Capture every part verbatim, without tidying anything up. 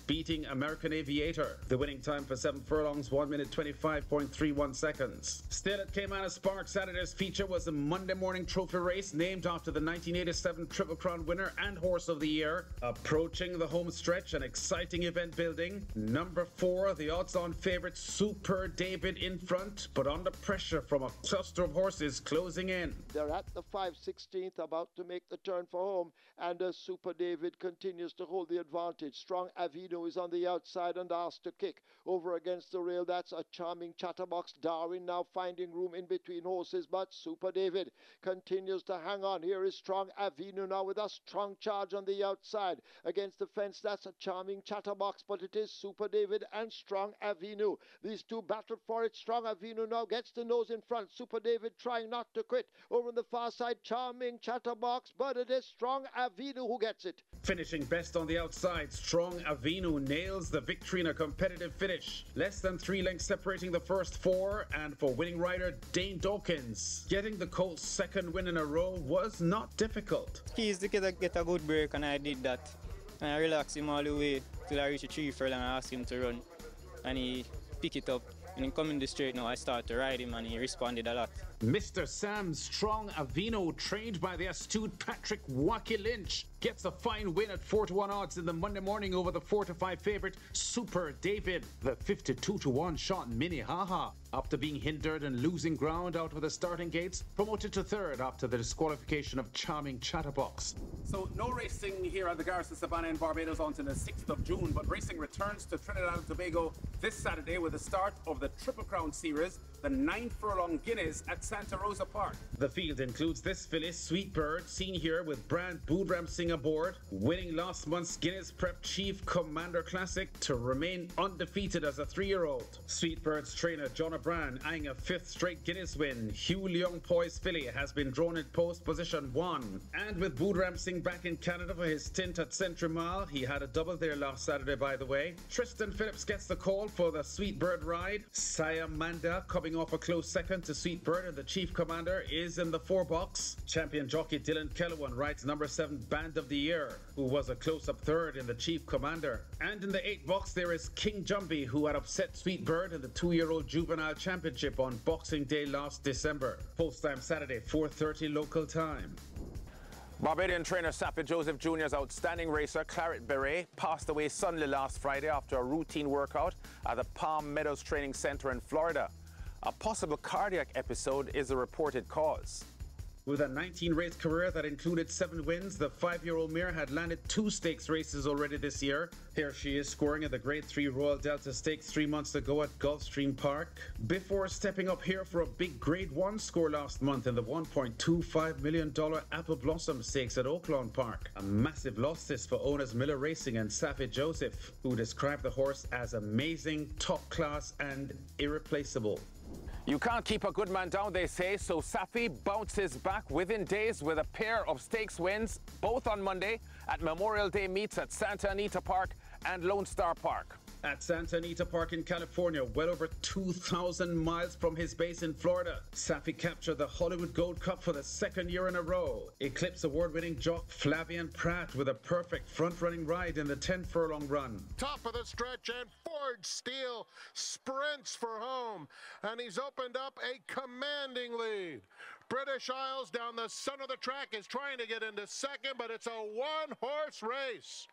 beating American Aviator. The winning time for seven furlongs, one minute twenty-five point three one seconds. Still at Caymanas Park, Saturday's feature was a Monday morning trophy race named after the nineteen eighty-seven Triple Crown winner and Horse of the Year. Approaching the home stretch, an exciting event building. Number four, the odds-on favourite Super David in front, but under pressure from a cluster of horses closing in. They're at the five sixteenth, about to make the turn for home, and uh, Super David continues to hold the advantage. Strong Avino is on the outside and asked to kick over against the rail. That's a charming chatterbox. Darwin now finding room in between horses, but Super David continues to hang on. Here is Strong Avino now with a strong charge on the outside against the fence. That's a charming chatterbox, but it is Super David and Strong Avino. These two battled for it. Strong Avino now gets the nose in front. Super David trying not to quit. Over on the far side, charming chatterbox, but it is Strong Avino who gets it. Finishing best on the outside, Strong Avino nails the victory in a competitive finish. Less than three lengths separating the first four, and for winning rider Dane Dawkins, getting the Colts' second win in a row was not difficult. Key is to get a, get a good break, and I did that. And I relaxed him all the way till I reached a tree furlong and I asked him to run. And he picked it up. And in coming the straight now, I started to ride him and he responded a lot. Mister Sam Strong Avino, trained by the astute Patrick Wacky Lynch, gets a fine win at four to one odds in the Monday morning over the four to five favourite Super David. The fifty-two to one shot Minnehaha, after being hindered and losing ground out of the starting gates, promoted to third after the disqualification of charming Chatterbox. So no racing here at the Garrison Savannah in Barbados until the sixth of June, but racing returns to Trinidad and Tobago this Saturday with the start of the Triple Crown Series, the nine furlong Guineas at Santa Rosa Park. The field includes this filly, Sweet Bird, seen here with Brand Boodram Singh aboard, winning last month's Guinness Prep Chief Commander Classic to remain undefeated as a three-year-old. Sweet Bird's trainer, John O'Brien, eyeing a fifth straight Guinness win. Hugh Leung Poi's filly has been drawn in post position one. And with Boodram Singh back in Canada for his stint at Century Mile, he had a double there last Saturday, by the way. Tristan Phillips gets the call for the Sweet Bird ride. Sayamanda coming off a close second to Sweet Bird, and the Chief Commander is in the four box. Champion jockey Dylan Kellowan rides number seven Band of the Year, who was a close-up third in the Chief Commander. And in the eight box there is King Jumbie, who had upset Sweet Bird in the two-year-old Juvenile Championship on Boxing Day last December. Post time Saturday, four thirty local time. Barbadian trainer Saffie Joseph Junior's outstanding racer Claret Beret passed away suddenly last Friday after a routine workout at the Palm Meadows Training Center in Florida. A possible cardiac episode is the reported cause. With a nineteen race career that included seven wins, the five-year-old mare had landed two stakes races already this year. Here she is scoring at the Grade three Royal Delta Stakes three months ago at Gulfstream Park, before stepping up here for a big Grade one score last month in the one point two five million dollars Apple Blossom Stakes at Oaklawn Park. A massive loss this for owners Miller Racing and Saffie Joseph, who described the horse as amazing, top class and irreplaceable. You can't keep a good man down, they say, so Saffie bounces back within days with a pair of stakes wins, both on Monday at Memorial Day meets at Santa Anita Park and Lone Star Park. At Santa Anita Park in California, well over two thousand miles from his base in Florida, Saffie captured the Hollywood Gold Cup for the second year in a row. Eclipse award-winning jock Flavian Pratt with a perfect front-running ride in the ten furlong run. Top of the stretch, and Ford Steele sprints for home, and he's opened up a commanding lead. British Isles down the center of the track is trying to get into second, but it's a one-horse race.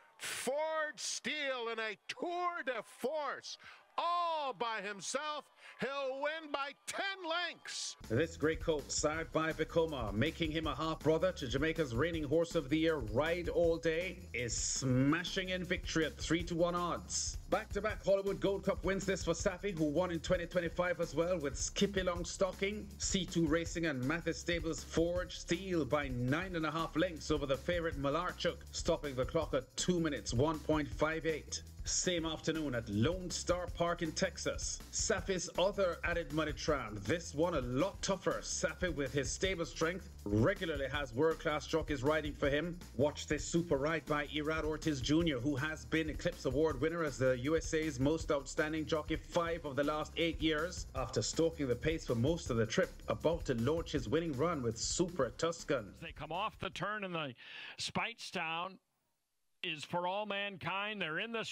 Ford Steele in a tour de force, all by himself. He'll win by ten lengths. This great colt, sired by Vekoma, making him a half-brother to Jamaica's reigning Horse of the Year, Ride All Day, is smashing in victory at three to one odds. Back-to-back Hollywood Gold Cup wins this for Saffie, who won in twenty twenty-five as well with Skippy Longstocking, C two Racing and Mathis Stables Forge Steel by nine and a half lengths over the favourite Malarchuk, stopping the clock at two minutes one point five eight. Same afternoon at Lone Star Park in Texas, Saffie's other added money tram. This one a lot tougher. Saffie, with his stable strength, regularly has world-class jockeys riding for him. Watch this super ride by Irad Ortiz Junior, who has been Eclipse Award winner as the U S A's most outstanding jockey five of the last eight years. After stalking the pace for most of the trip, about to launch his winning run with Super Tuscan. They come off the turn in the Speightstown is For All Mankind. They're in the